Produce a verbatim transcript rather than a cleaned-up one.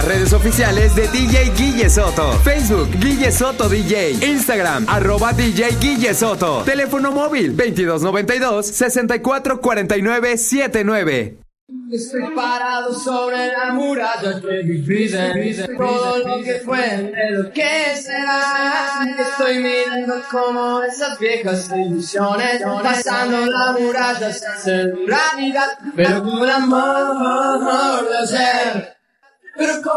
redes oficiales de D J Guille Soto. Facebook, Guille Soto D J. Instagram, arroba D J Guille Soto. Teléfono móvil, veintidós noventa y dos, sesenta y cuatro cuarenta y nueve setenta y nueve. Estoy parado sobre la muralla que divide todo lo que fue de lo que será. Estoy mirando como esas viejas ilusiones pasando la muralla se hacen realidad, pero con amor de ser, pero con